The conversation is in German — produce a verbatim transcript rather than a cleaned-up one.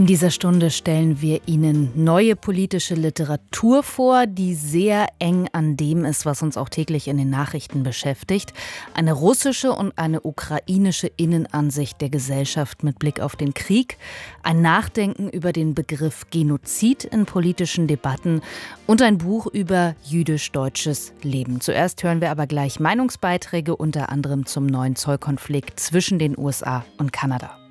In dieser Stunde stellen wir Ihnen neue politische Literatur vor, die sehr eng an dem ist, was uns auch täglich in den Nachrichten beschäftigt. Eine russische und eine ukrainische Innenansicht der Gesellschaft mit Blick auf den Krieg, ein Nachdenken über den Begriff Genozid in politischen Debatten und ein Buch über jüdisch-deutsches Leben. Zuerst hören wir aber gleich Meinungsbeiträge, unter anderem zum neuen Zollkonflikt zwischen den U S A und Kanada.